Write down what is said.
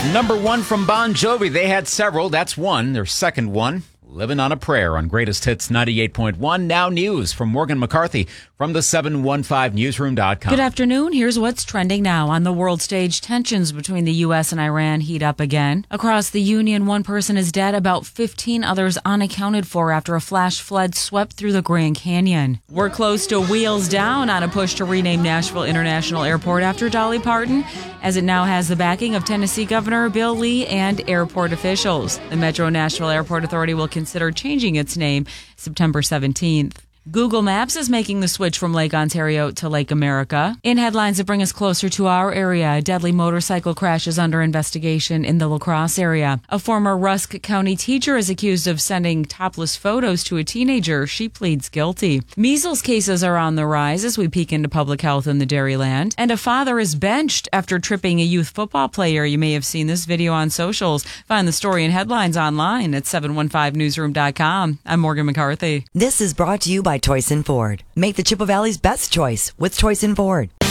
Number one from Bon Jovi. They had several. That's one. Their second one. Living on a Prayer on Greatest Hits 98.1. Now news from Morgan McCarthy from the 715newsroom.com. Good afternoon. Here's what's trending now. On the world stage, tensions between the U.S. and Iran heat up again. Across the Union, one person is dead, about 15 others unaccounted for after a flash flood swept through the Grand Canyon. We're close to wheels down on a push to rename Nashville International Airport after Dolly Parton, as it now has the backing of Tennessee Governor Bill Lee and airport officials. The Metro Nashville Airport Authority will consider changing its name September 17th. Google Maps is making the switch from Lake Ontario to Lake America. In headlines that bring us closer to our area, a deadly motorcycle crash is under investigation in the La Crosse area. A former Rusk County teacher is accused of sending topless photos to a teenager. She pleads guilty. Measles cases are on the rise as we peek into public health in the Dairyland. And a father is benched after tripping a youth football player. You may have seen this video on socials. Find the story and headlines online at 715newsroom.com. I'm Morgan McCarthy. This is brought to you by Toyson Ford. Make the Chippewa Valley's best choice with Toyson Ford.